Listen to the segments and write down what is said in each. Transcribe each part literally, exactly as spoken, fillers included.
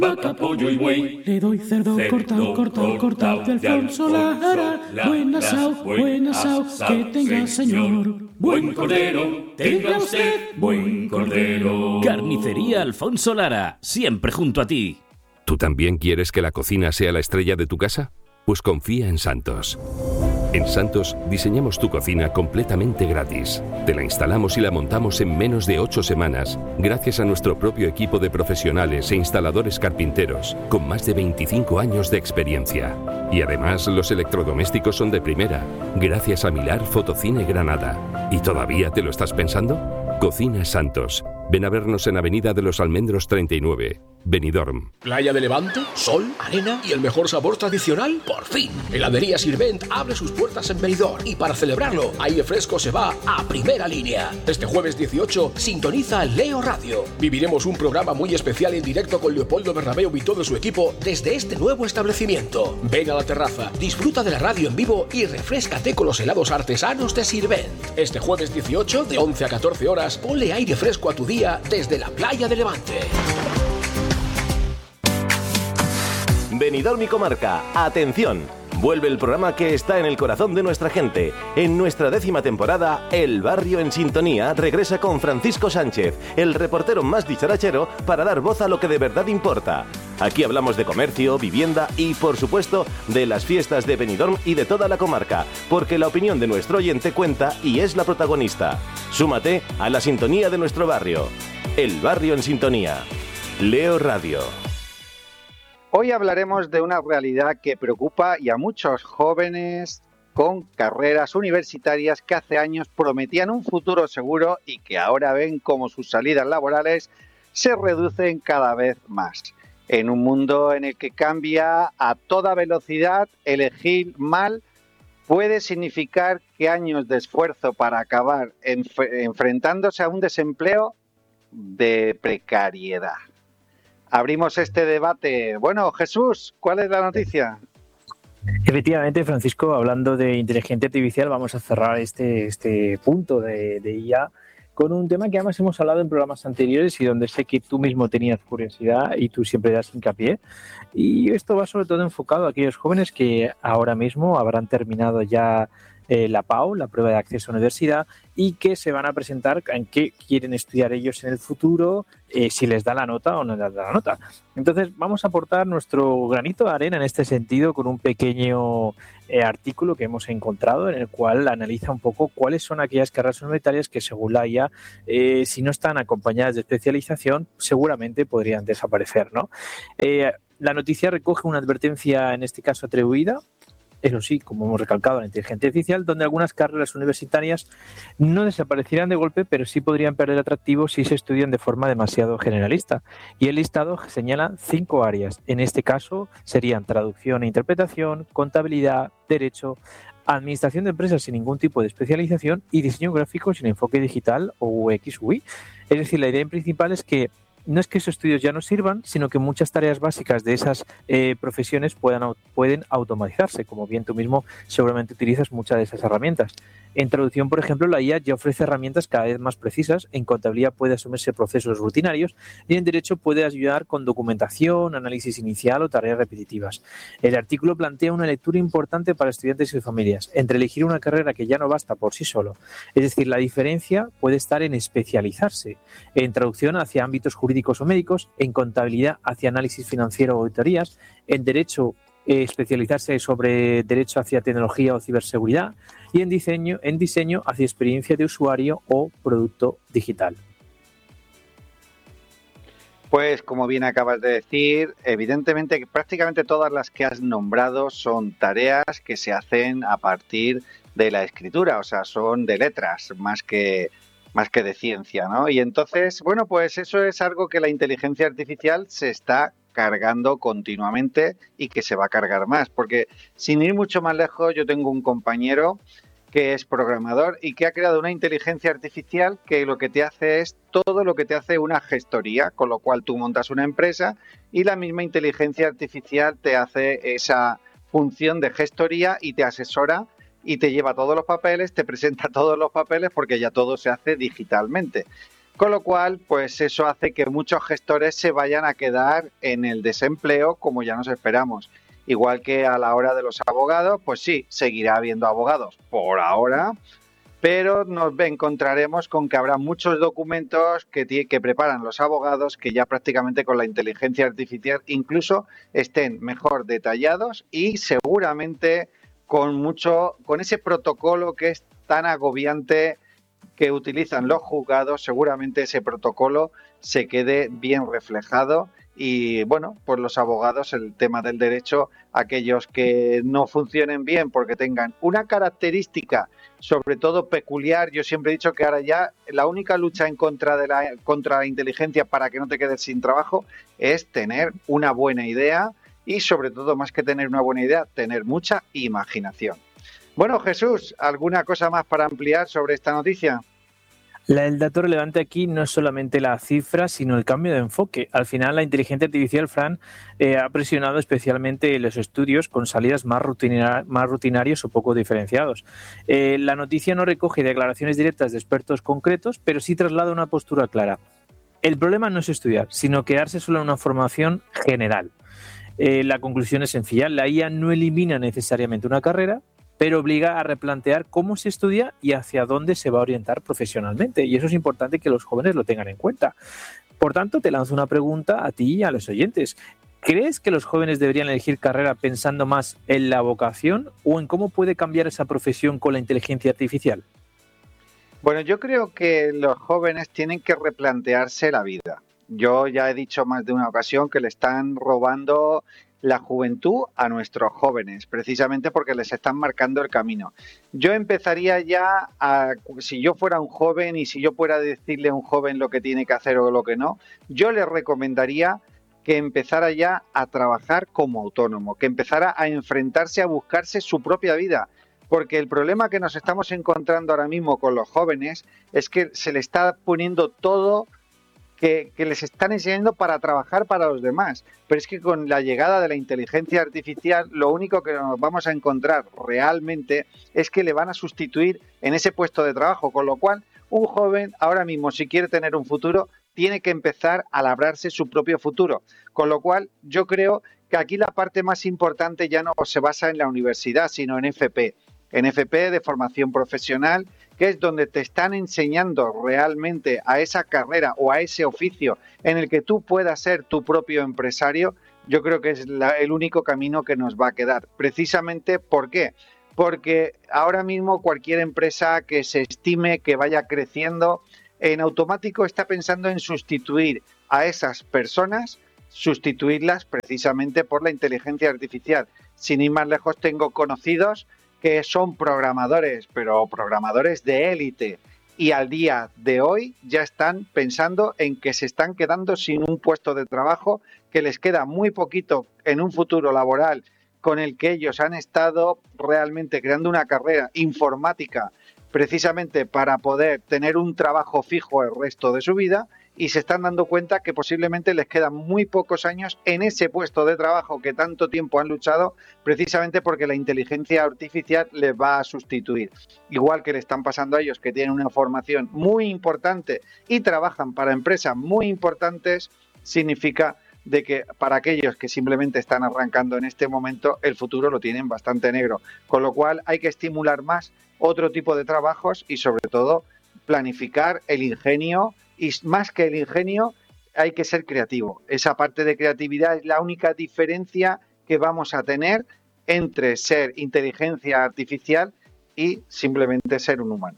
vaca, pollo y buey. Le doy cerdo, Cerdo cortado, cortado, cortado de Alfonso Lara. Buen asao, buen asao, que tenga señor. Buen cordero, tenga usted buen cordero. Carnicería Alfonso Lara, siempre junto a ti. ¿Tú también quieres que la cocina sea la estrella de tu casa? Pues confía en Santos. En Santos diseñamos tu cocina completamente gratis. Te la instalamos y la montamos en menos de ocho semanas, gracias a nuestro propio equipo de profesionales e instaladores carpinteros, con más de veinticinco años de experiencia. Y además los electrodomésticos son de primera, gracias a Milar Fotocine Granada. ¿Y todavía te lo estás pensando? Cocina Santos. Ven a vernos en Avenida de los Almendros treinta y nueve, Benidorm. Playa de Levante, sol, arena y el mejor sabor tradicional, por fin. Heladería Sirvent abre sus puertas en Benidorm y para celebrarlo, Aire Fresco se va a primera línea. Este jueves dieciocho, sintoniza Leo Radio. Viviremos un programa muy especial en directo con Leopoldo Bernabéu y todo su equipo desde este nuevo establecimiento. Ven a la terraza, disfruta de la radio en vivo y refréscate con los helados artesanos de Sirvent. Este jueves dieciocho, de once a catorce horas, ponle aire fresco a tu día desde la playa de Levante. Benidorm y Comarca, atención. Vuelve el programa que está en el corazón de nuestra gente. En nuestra décima temporada, El Barrio en Sintonía regresa con Francisco Sánchez, el reportero más dicharachero, para dar voz a lo que de verdad importa. Aquí hablamos de comercio, vivienda y, por supuesto, de las fiestas de Benidorm y de toda la comarca, porque la opinión de nuestro oyente cuenta y es la protagonista. Súmate a la sintonía de nuestro barrio. El Barrio en Sintonía. Leo Radio. Hoy hablaremos de una realidad que preocupa y a muchos jóvenes con carreras universitarias que hace años prometían un futuro seguro y que ahora ven cómo sus salidas laborales se reducen cada vez más. En un mundo en el que cambia a toda velocidad, elegir mal puede significar que años de esfuerzo para acabar enf- enfrentándose a un desempleo de precariedad. Abrimos este debate. Bueno, Jesús, ¿cuál es la noticia? Efectivamente, Francisco, hablando de inteligencia artificial, vamos a cerrar este, este punto de, de I A con un tema que además hemos hablado en programas anteriores y donde sé que tú mismo tenías curiosidad y tú siempre das hincapié. Y esto va sobre todo enfocado a aquellos jóvenes que ahora mismo habrán terminado ya eh, la P A U, la prueba de acceso a la universidad, y que se van a presentar en qué quieren estudiar ellos en el futuro, eh, si les da la nota o no les da la nota. Entonces vamos a aportar nuestro granito de arena en este sentido con un pequeño eh, artículo que hemos encontrado en el cual analiza un poco cuáles son aquellas carreras universitarias que según la I A, eh, si no están acompañadas de especialización, seguramente podrían desaparecer, ¿no? Eh, la noticia recoge una advertencia, en este caso atribuida, eso sí, como hemos recalcado, la inteligencia artificial, donde algunas carreras universitarias no desaparecerán de golpe, pero sí podrían perder atractivo si se estudian de forma demasiado generalista. Y el listado señala cinco áreas. En este caso serían traducción e interpretación, contabilidad, derecho, administración de empresas sin ningún tipo de especialización y diseño gráfico sin enfoque digital o U X U I. Es decir, la idea principal es que no es que esos estudios ya no sirvan, sino que muchas tareas básicas de esas eh, profesiones puedan, pueden automatizarse, como bien tú mismo seguramente utilizas muchas de esas herramientas. En traducción, por ejemplo, la I A ya ofrece herramientas cada vez más precisas, en contabilidad puede asumirse procesos rutinarios y en derecho puede ayudar con documentación, análisis inicial o tareas repetitivas. El artículo plantea una lectura importante para estudiantes y sus familias, entre elegir una carrera que ya no basta por sí solo. Es decir, la diferencia puede estar en especializarse, en traducción hacia ámbitos jurídicos o médicos, en contabilidad hacia análisis financiero o auditorías, en derecho eh, especializarse sobre derecho hacia tecnología o ciberseguridad y en diseño, en diseño hacia experiencia de usuario o producto digital. Pues como bien acabas de decir, evidentemente que prácticamente todas las que has nombrado son tareas que se hacen a partir de la escritura, o sea, son de letras más que más que de ciencia, ¿no? Y entonces, bueno, pues eso es algo que la inteligencia artificial se está cargando continuamente y que se va a cargar más, porque sin ir mucho más lejos, yo tengo un compañero que es programador y que ha creado una inteligencia artificial que lo que te hace es todo lo que te hace una gestoría, con lo cual tú montas una empresa y la misma inteligencia artificial te hace esa función de gestoría y te asesora y te lleva todos los papeles, te presenta todos los papeles porque ya todo se hace digitalmente. Con lo cual, pues eso hace que muchos gestores se vayan a quedar en el desempleo como ya nos esperamos. Igual que a la hora de los abogados, pues sí, seguirá habiendo abogados por ahora, pero nos encontraremos con que habrá muchos documentos que, que preparan los abogados que ya prácticamente con la inteligencia artificial incluso estén mejor detallados y seguramente con mucho, con ese protocolo que es tan agobiante que utilizan los juzgados, seguramente ese protocolo se quede bien reflejado. Y bueno, pues los abogados, el tema del derecho, aquellos que no funcionen bien porque tengan una característica sobre todo peculiar, yo siempre he dicho que ahora ya la única lucha en contra de la, contra la inteligencia para que no te quedes sin trabajo es tener una buena idea y sobre todo, más que tener una buena idea, tener mucha imaginación. Bueno, Jesús, ¿alguna cosa más para ampliar sobre esta noticia? La, el dato relevante aquí no es solamente la cifra, sino el cambio de enfoque. Al final, la inteligencia artificial, Fran, eh, ha presionado especialmente los estudios con salidas más, rutina, más rutinarios o poco diferenciados. Eh, la noticia no recoge declaraciones directas de expertos concretos, pero sí traslada una postura clara. El problema no es estudiar, sino quedarse solo en una formación general. Eh, la conclusión es sencilla. La I A no elimina necesariamente una carrera, pero obliga a replantear cómo se estudia y hacia dónde se va a orientar profesionalmente. Y eso es importante que los jóvenes lo tengan en cuenta. Por tanto, te lanzo una pregunta a ti y a los oyentes. ¿Crees que los jóvenes deberían elegir carrera pensando más en la vocación o en cómo puede cambiar esa profesión con la inteligencia artificial? Bueno, yo creo que los jóvenes tienen que replantearse la vida. Yo ya he dicho más de una ocasión que le están robando la juventud a nuestros jóvenes, precisamente porque les están marcando el camino. Yo empezaría ya a, si yo fuera un joven y si yo fuera a decirle a un joven lo que tiene que hacer o lo que no, yo le recomendaría que empezara ya a trabajar como autónomo, que empezara a enfrentarse a buscarse su propia vida, porque el problema que nos estamos encontrando ahora mismo con los jóvenes es que se le está poniendo todo Que, que les están enseñando para trabajar para los demás. Pero es que con la llegada de la inteligencia artificial, lo único que nos vamos a encontrar realmente es que le van a sustituir en ese puesto de trabajo, con lo cual un joven ahora mismo, si quiere tener un futuro, tiene que empezar a labrarse su propio futuro. Con lo cual yo creo que aquí la parte más importante ya no se basa en la universidad, sino en F P. En F P de formación profesional, que es donde te están enseñando realmente a esa carrera o a ese oficio en el que tú puedas ser tu propio empresario. Yo creo que es la, el único camino que nos va a quedar. Precisamente, ¿por qué? Porque ahora mismo cualquier empresa que se estime que vaya creciendo, en automático está pensando en sustituir a esas personas, sustituirlas precisamente por la inteligencia artificial. Sin ir más lejos, tengo conocidos que son programadores, pero programadores de élite, y al día de hoy ya están pensando en que se están quedando sin un puesto de trabajo, que les queda muy poquito en un futuro laboral con el que ellos han estado realmente creando una carrera informática precisamente para poder tener un trabajo fijo el resto de su vida, y se están dando cuenta que posiblemente les quedan muy pocos años en ese puesto de trabajo que tanto tiempo han luchado, precisamente porque la inteligencia artificial les va a sustituir. Igual que le están pasando a ellos, que tienen una formación muy importante y trabajan para empresas muy importantes, significa de que para aquellos que simplemente están arrancando en este momento, el futuro lo tienen bastante negro. Con lo cual hay que estimular más otro tipo de trabajos y sobre todo planificar el ingenio, y más que el ingenio hay que ser creativo. Esa parte de creatividad es la única diferencia que vamos a tener entre ser inteligencia artificial y simplemente ser un humano.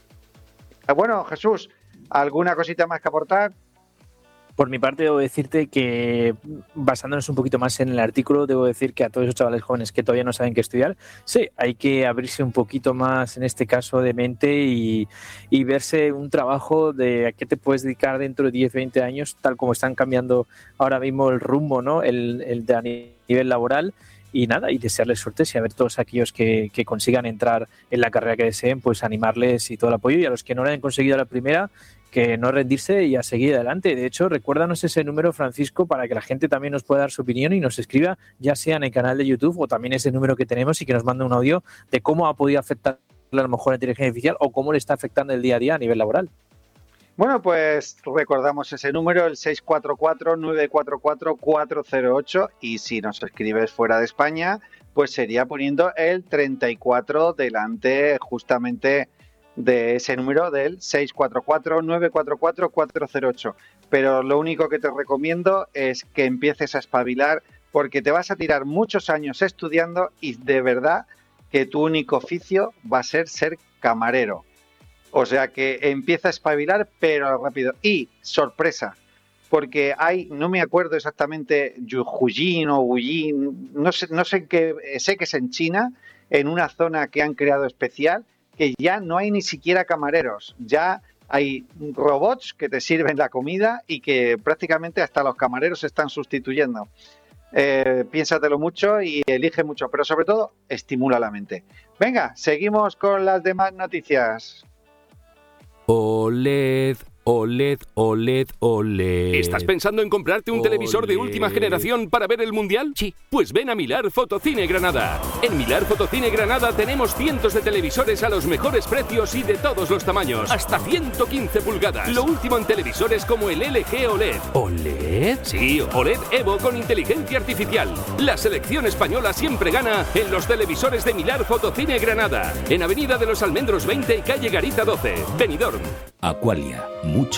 Bueno, Jesús, ¿alguna cosita más que aportar? Por mi parte, debo decirte que, basándonos un poquito más en el artículo, debo decir que a todos esos chavales jóvenes que todavía no saben qué estudiar, sí, hay que abrirse un poquito más, en este caso, de mente y, y verse un trabajo de a qué te puedes dedicar dentro de diez, veinte años, tal como están cambiando ahora mismo el rumbo, ¿no? El, el de a nivel laboral. Y nada, y desearles suerte y a ver todos aquellos que, que consigan entrar en la carrera que deseen, pues animarles y todo el apoyo. Y a los que no lo hayan conseguido a la primera, que no rendirse y a seguir adelante. De hecho, recuérdanos ese número, Francisco, para que la gente también nos pueda dar su opinión y nos escriba, ya sea en el canal de YouTube o también ese número que tenemos, y que nos mande un audio de cómo ha podido afectar a lo mejor la inteligencia artificial o cómo le está afectando el día a día a nivel laboral. Bueno, pues recordamos ese número, el seis cuatro cuatro, nueve cuatro cuatro, cuatro cero ocho, y si nos escribes fuera de España, pues sería poniendo el treinta y cuatro delante justamente de ese número del seis cuatro cuatro, nueve cuatro cuatro, cuatro cero ocho. Pero lo único que te recomiendo es que empieces a espabilar, porque te vas a tirar muchos años estudiando y de verdad que tu único oficio va a ser ser camarero. O sea que empieza a espabilar, pero rápido. Y, sorpresa, porque hay, no me acuerdo exactamente, Yujin o Wuyin, no sé, no sé qué, sé que es en China, en una zona que han creado especial, que ya no hay ni siquiera camareros, ya hay robots que te sirven la comida y que prácticamente hasta los camareros se están sustituyendo. Eh, piénsatelo mucho y elige mucho, pero sobre todo estimula la mente. Venga, seguimos con las demás noticias. O L E D, O L E D, O L E D, O L E D. ¿Estás pensando en comprarte un O L E D. televisor de última generación para ver el Mundial? Sí. Pues ven a Milar Fotocine Granada. En Milar Fotocine Granada tenemos cientos de televisores a los mejores precios y de todos los tamaños. Hasta ciento quince pulgadas. Lo último en televisores como el L G O L E D. ¿O L E D? Sí, O L E D Evo con inteligencia artificial. La selección española siempre gana en los televisores de Milar Fotocine Granada. En Avenida de los Almendros veinte y calle Garita doce, Benidorm. Aqualia, mucho